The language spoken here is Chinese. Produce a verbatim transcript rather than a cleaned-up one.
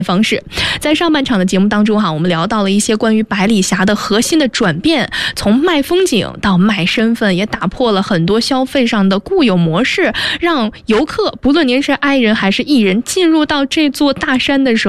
方式。在上半场的节目当中哈，我们聊到了一些关于百里峡的核心的转变，从卖风景到卖身份，也打破了很多消费上的固有模式，让游客不论您是爱人还是艺人进入到这座大山的时候